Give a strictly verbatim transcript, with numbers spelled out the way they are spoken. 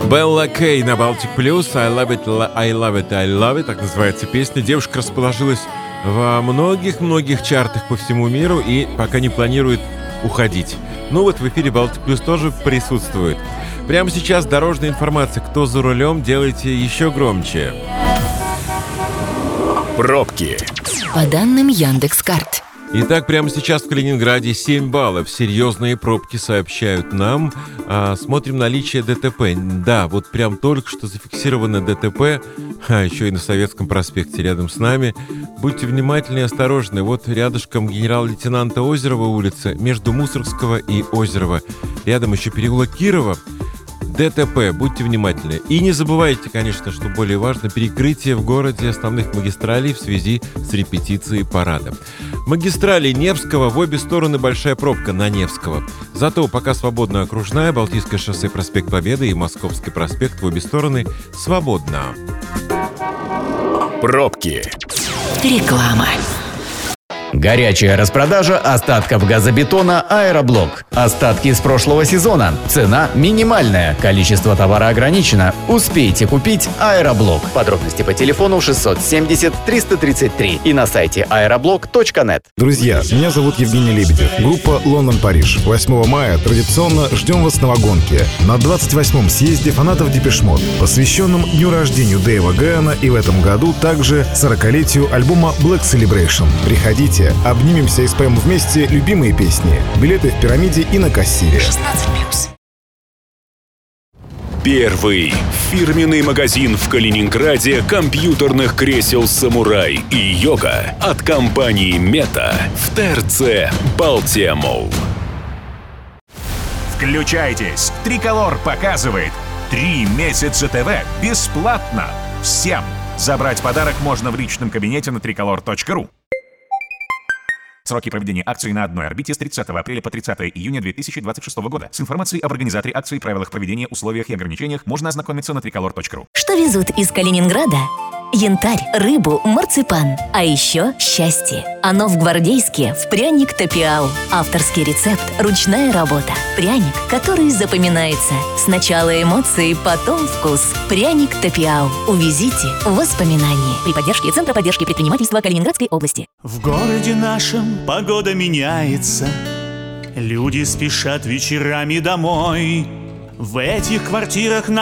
Белла Кей на Baltic Plus. I love it, I love it, I love it. Так называется песня. Девушка расположилась во многих-многих чартах по всему миру и пока не планирует уходить. Ну вот в эфире Baltic Plus тоже присутствует. Прямо сейчас дорожная информация. Кто за рулем, делайте еще громче. Пробки. По данным Яндекс.Карт. Итак, прямо сейчас в Калининграде семь баллов. Серьезные пробки, сообщают нам. А, смотрим наличие ДТП. Да, вот прям только что зафиксировано ДТП. А еще и на Советском проспекте рядом с нами. Будьте внимательны и осторожны. Вот рядышком генерал-лейтенанта Озерова улица, между Мусоргского и Озерова. Рядом еще переулок Кирова. ДТП, будьте внимательны. И не забывайте, конечно, что более важно, перекрытие в городе основных магистралей в связи с репетицией парада. Магистрали Невского, в обе стороны большая пробка на Невского. Зато пока свободна окружная, Балтийское шоссе, проспект Победы и Московский проспект в обе стороны свободно. Пробки. Реклама. Горячая распродажа остатков газобетона «Аэроблок». Остатки с прошлого сезона. Цена минимальная. Количество товара ограничено. Успейте купить «Аэроблок». Подробности по телефону шестьсот семьдесят триста тридцать три и на сайте аэроблок точка нет. Друзья, меня зовут Евгений Лебедев. Группа «Лондон-Париж». восьмого мая традиционно ждем вас на Вагонке. На двадцать восьмом съезде фанатов Депеш Мод, посвященном дню рождения Дэйва Гэана и в этом году также сорокалетию альбома Black Celebration. Приходите. Обнимемся и споем вместе любимые песни. Билеты в пирамиде и на кассире. шестнадцать плюс. Первый фирменный магазин в Калининграде компьютерных кресел «Самурай» и «Йога» от компании «Мета» в ТРЦ «Балтия Молл». Включайтесь! Триколор показывает три месяца ТВ бесплатно всем. Забрать подарок можно в личном кабинете на триколор точка ру. Сроки проведения акции на одной орбите с тридцатого апреля по тридцатое июня две тысячи двадцать шестого года. С информацией об организаторе акции, правилах проведения, условиях и ограничениях можно ознакомиться на триколор точка ру. Что везут из Калининграда? Янтарь, рыбу, марципан. А еще счастье. Оно в Гвардейске, в пряник Топиау. Авторский рецепт, ручная работа. Пряник, который запоминается. Сначала эмоции, потом вкус. Пряник Топиау. Увезите воспоминания. При поддержке Центра поддержки предпринимательства Калининградской области. В городе нашем погода меняется. Люди спешат вечерами домой. В этих квартирах на